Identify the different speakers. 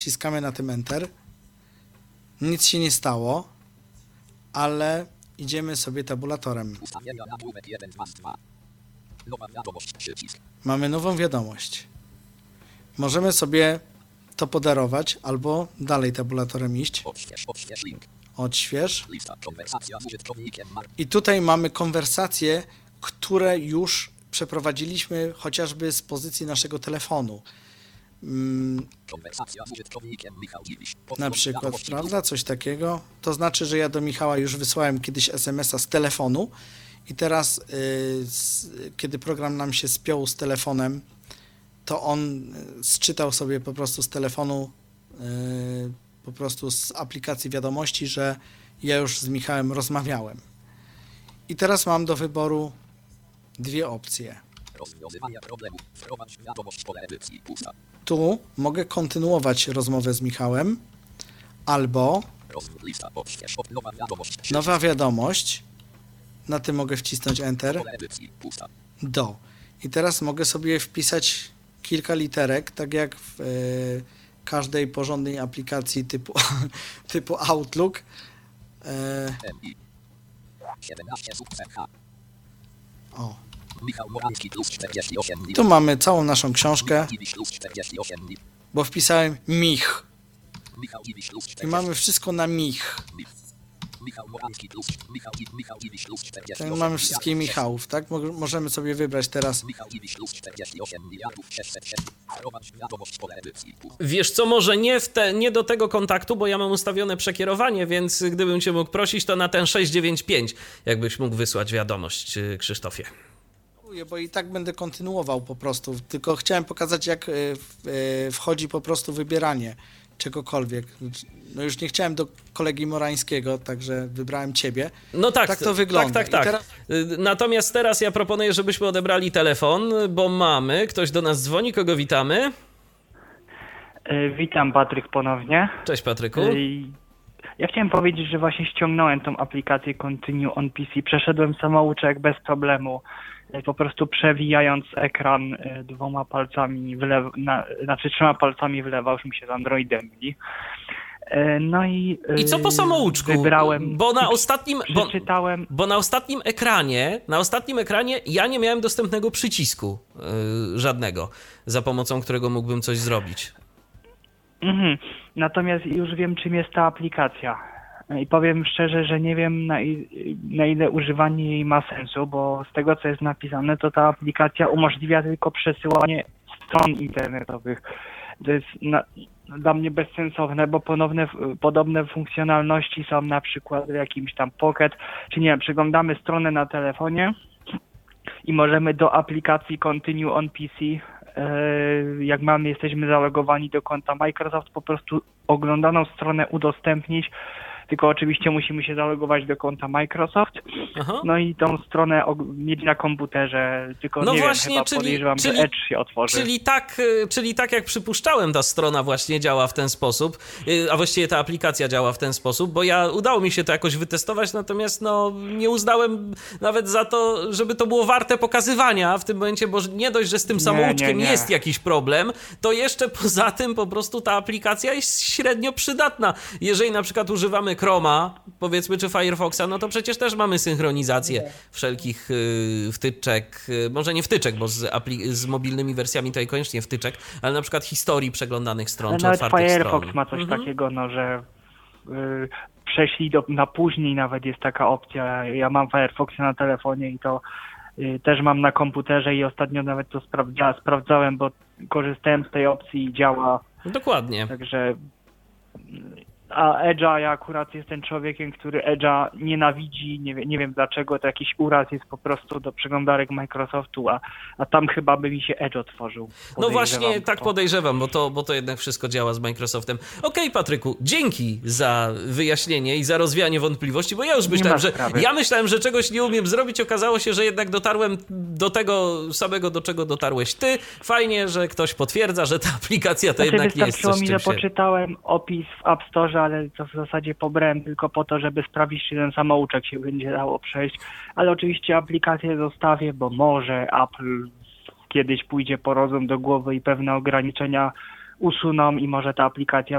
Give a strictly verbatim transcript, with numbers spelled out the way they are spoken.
Speaker 1: Wciskamy na tym Enter. Nic się nie stało, ale idziemy sobie tabulatorem.
Speaker 2: Ustawienia nagłówek jeden, dwa, dwa. Nowa wiadomość, przycisk.
Speaker 1: Mamy nową wiadomość. Możemy sobie to podarować albo dalej tabulatorem iść.
Speaker 2: Odśwież, odśwież link.
Speaker 1: Odśwież.
Speaker 2: Lista, konwersacja z użytkownikiem. Mar-
Speaker 1: I tutaj mamy konwersacje, które już przeprowadziliśmy chociażby z pozycji naszego telefonu. Mm,
Speaker 2: Konwersacja z użytkownikiem Michał Dziwisz.
Speaker 1: na przykład, prawda? Coś takiego. To znaczy, że ja do Michała już wysłałem kiedyś es em es a z telefonu i teraz, yy, z, kiedy program nam się spiął z telefonem, to on sczytał sobie po prostu z telefonu, yy, po prostu z aplikacji wiadomości, że ja już z Michałem rozmawiałem. I teraz mam do wyboru dwie opcje.
Speaker 2: Rozwiązywania problemu. Wprowadź wiadomość pole edycji. Pusta.
Speaker 1: Tu mogę kontynuować rozmowę z Michałem, albo
Speaker 2: Roz... Lista. Odśwież. Od... Nowa wiadomość. Przycisk.
Speaker 1: nowa wiadomość. Na tym mogę wcisnąć Enter.
Speaker 2: Pole edycji. Pusta.
Speaker 1: Do. I teraz mogę sobie wpisać kilka literek, tak jak w e, każdej porządnej aplikacji typu, typu Outlook. E,
Speaker 2: M I. siedemnaście sukces H.
Speaker 1: o.
Speaker 2: Michał Morański plus czterdzieści osiem dni.
Speaker 1: Tu mamy całą naszą książkę,
Speaker 2: Dziwisz plus czterdzieści osiem dni.
Speaker 1: bo wpisałem Mich.
Speaker 2: Michał Dziwisz plus
Speaker 1: I
Speaker 2: czterdzieści.
Speaker 1: mamy wszystko na Mich.
Speaker 2: Michał Morański plus Michał Dzi- Michał Dziwisz plus czterdzieści
Speaker 1: Tak,
Speaker 2: osiem.
Speaker 1: mamy wszystkich Michałów, tak? Mo- Możemy sobie wybrać teraz.
Speaker 2: Michał Dziwisz plus czterdzieści osiem miliardów sześćset siedem. Wprowadź wiadomość pole edycji. Pusta.
Speaker 3: Wiesz co, może nie, w te, nie do tego kontaktu, bo ja mam ustawione przekierowanie, więc gdybym cię mógł prosić, to na ten sześć dziewięć pięć, jakbyś mógł wysłać wiadomość, y, Krzysztofie.
Speaker 1: Bo i tak będę kontynuował po prostu, tylko chciałem pokazać, jak y, w- y, wchodzi po prostu wybieranie czegokolwiek. No już nie chciałem do kolegi Morańskiego, także wybrałem ciebie.
Speaker 3: No tak,
Speaker 1: Tak to wygląda.
Speaker 3: Tak, tak,
Speaker 1: I
Speaker 3: tak.
Speaker 1: teraz-
Speaker 3: Y, Natomiast teraz ja proponuję, żebyśmy odebrali telefon, bo mamy, ktoś do nas dzwoni, kogo witamy?
Speaker 4: E, Witam, Patryk ponownie.
Speaker 3: Cześć Patryku.
Speaker 4: E, Ja chciałem powiedzieć, że właśnie ściągnąłem tą aplikację Continue on P C. Przeszedłem samouczek bez problemu, e, po prostu przewijając ekran e, dwoma palcami, w lew, na, znaczy trzema palcami w lewo, już mi się z Androidem myli. E, No i, e,
Speaker 3: I co po samouczku?
Speaker 4: Wybrałem,
Speaker 3: Bo na ostatnim... Bo...
Speaker 4: przeczytałem.
Speaker 3: Bo na ostatnim ekranie, na ostatnim ekranie ja nie miałem dostępnego przycisku yy, żadnego, za pomocą którego mógłbym coś zrobić.
Speaker 4: Mhm. Natomiast już wiem, czym jest ta aplikacja. I powiem szczerze, że nie wiem, na, i- na ile używanie jej ma sensu, bo z tego, co jest napisane, to ta aplikacja umożliwia tylko przesyłanie stron internetowych. To jest na, dla mnie bezsensowne, bo ponowne, podobne funkcjonalności są na przykład w jakimś tam Pocket, czy nie wiem, przeglądamy stronę na telefonie i możemy do aplikacji Continue on P C, e, jak mamy, jesteśmy zalogowani do konta Microsoft, po prostu oglądaną stronę udostępnić, tylko oczywiście musimy się zalogować do konta Microsoft,
Speaker 3: Aha.
Speaker 4: no i tą stronę og- mieć na komputerze, tylko
Speaker 3: No
Speaker 4: nie
Speaker 3: właśnie,
Speaker 4: wiem, chyba
Speaker 3: czyli-
Speaker 4: podejrzewam,
Speaker 3: czyli-
Speaker 4: że Edge się otworzy.
Speaker 3: Czyli tak, y, czyli tak jak przypuszczałem, ta strona właśnie działa w ten sposób, y, a właściwie ta aplikacja działa w ten sposób, bo ja udało mi się to jakoś wytestować, natomiast no nie uznałem nawet za to, żeby to było warte pokazywania w tym momencie, bo nie dość, że z tym
Speaker 4: Nie,
Speaker 3: samouczkiem
Speaker 4: nie, nie.
Speaker 3: jest jakiś problem, to jeszcze poza tym po prostu ta aplikacja jest średnio przydatna. Jeżeli na przykład używamy Chroma, powiedzmy, czy Firefoxa, no to przecież też mamy synchronizację wszelkich y, wtyczek, y, może nie wtyczek, bo z, apli- z mobilnymi wersjami to niekoniecznie wtyczek, ale na przykład historii przeglądanych stron,
Speaker 4: Ale
Speaker 3: czy
Speaker 4: nawet
Speaker 3: otwartych
Speaker 4: Firefox
Speaker 3: stron.
Speaker 4: ma coś
Speaker 3: Mhm.
Speaker 4: takiego, no, że y, przeszli do, na później nawet jest taka opcja. Ja mam Firefoxa na telefonie i to y, też mam na komputerze i ostatnio nawet to sprawdza, sprawdzałem, bo korzystałem z tej opcji i działa,
Speaker 3: Dokładnie.
Speaker 4: także y, a Edge'a, ja akurat jestem człowiekiem, który Edge'a nienawidzi, nie, wie, nie wiem dlaczego, to jakiś uraz jest po prostu do przeglądarek Microsoftu, a, a tam chyba by mi się Edge otworzył.
Speaker 3: No właśnie,
Speaker 4: Podejrzewam,
Speaker 3: tak
Speaker 4: bo-
Speaker 3: podejrzewam, bo to, bo to jednak wszystko działa z Microsoftem. Okej, Patryku, dzięki za wyjaśnienie i za rozwianie wątpliwości, bo ja już
Speaker 4: Nie
Speaker 3: myślałem,
Speaker 4: ma
Speaker 3: że
Speaker 4: sprawy.
Speaker 3: ja myślałem, że czegoś nie umiem zrobić, okazało się, że jednak dotarłem do tego samego, do czego dotarłeś ty. Fajnie, że ktoś potwierdza, że ta aplikacja to
Speaker 4: Znaczy,
Speaker 3: jednak nie jest
Speaker 4: wystarczyło
Speaker 3: coś,
Speaker 4: mi,
Speaker 3: czym
Speaker 4: że
Speaker 3: się...
Speaker 4: poczytałem opis w App Store, ale to w zasadzie pobrałem tylko po to, żeby sprawdzić, czy ten samouczek się będzie dało przejść. Ale oczywiście aplikację zostawię, bo może Apple kiedyś pójdzie po rozum do głowy i pewne ograniczenia usuną i może ta aplikacja